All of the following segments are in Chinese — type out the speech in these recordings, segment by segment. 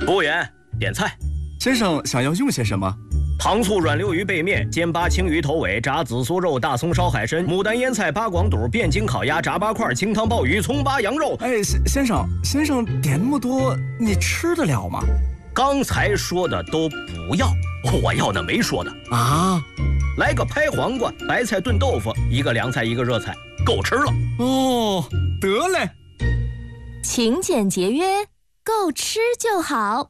服务员，点菜。 先生想要用些什么？ 糖醋软溜鱼背面、煎八青鱼头尾、炸紫苏肉、大葱烧海参、牡丹腌菜、八广肚、汴京烤鸭、炸八块、清汤鲍鱼、葱八羊肉。 哎，先生点那么多，你吃得了吗？ 刚才说的都不要，我要的没说的啊。 来个拍黄瓜、白菜炖豆腐，一个凉菜一个热菜，够吃了。 哦，得嘞。 勤俭节约，够吃就好。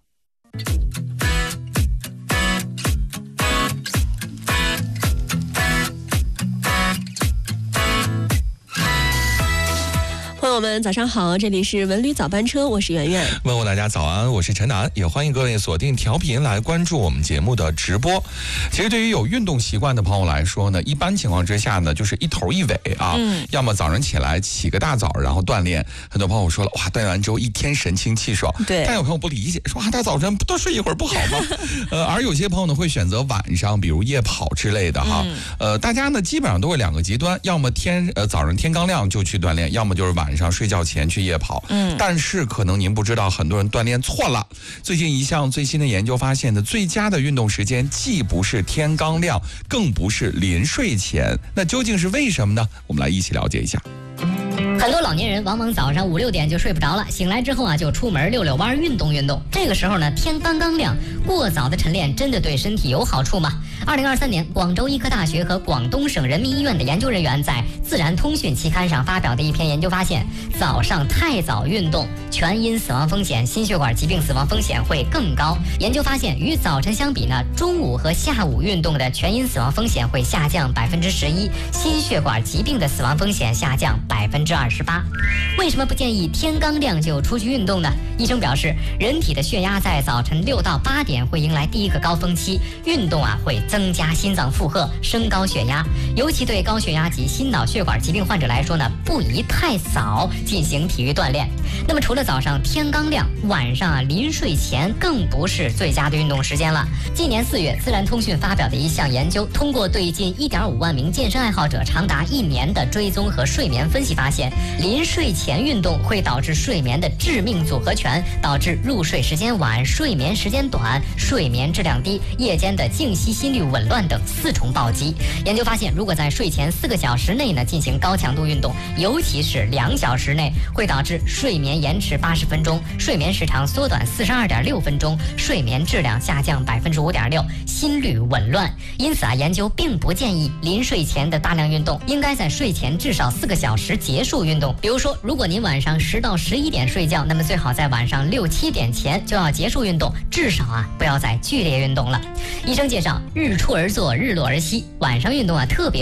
朋友们早上好，这里是文旅早班车，我是圆圆。 问候大家早安，我是陈楠，也欢迎各位锁定调频来关注我们节目的直播。其实对于有运动习惯的朋友来说呢，一般情况之下呢，就是一头一尾啊，要么早上起来起个大早，然后锻炼。很多朋友说了，哇，锻炼完之后一天神清气爽。 对。 但有朋友不理解，说大早晨不多睡一会儿不好吗？而有些朋友呢会选择晚上，比如夜跑之类的哈。大家呢基本上都会两个极端，要么早上天刚亮就去锻炼，要么就是晚上睡觉前去夜跑。但是可能您不知道，很多人锻炼错了。最近一项最新的研究发现呢，最佳的运动时间既不是天刚亮，更不是临睡前。那究竟是为什么呢？我们来一起了解一下。 很多老年人往往早上5、6点就睡不着了，醒来之后啊就出门溜溜弯运动运动。这个时候呢天刚刚亮，过早的晨练真的对身体有好处吗？2023年广州医科大学和广东省人民医院的研究人员在《自然通讯》期刊上发表的一篇研究发现，早上太早运动，全因死亡风险、心血管疾病死亡风险会更高。研究发现，与早晨相比呢，中午和下午运动的全因死亡风险会下降11%，心血管疾病的死亡风险下降28%。为什么不建议天刚亮就出去运动呢？医生表示，人体的血压在早晨6到8点会迎来第一个高峰期，运动会增加心脏负荷，升高血压。尤其对高血压及心脑血管疾病患者来说呢，不宜太早进行体育锻炼。那么除了早上天刚亮，晚上临睡前更不是最佳的运动时间了。今年4月，自然通讯发表的一项研究，通过对近1.5万名健身爱好者长达1年的追踪和睡眠分析发现，临睡前运动会导致睡眠的致命组合拳，导致入睡时间晚、睡眠时间短、睡眠质量低、夜间的静息心率紊乱等4重暴击。研究发现，如果在睡前4个小时内呢进行高强度运动，尤其是2小时内，会导致睡眠延迟80分钟，睡眠时长缩短42.6分钟，睡眠质量下降5.6%，心率紊乱。因此研究并不建议临睡前的大量运动，应该在睡前至少4个小时结束运动。比如说，如果您晚上10到11点睡觉，那么最好在晚上6、7点前就要结束运动，至少不要再剧烈运动了。医生介绍，日出而作，日落而息，晚上运动特别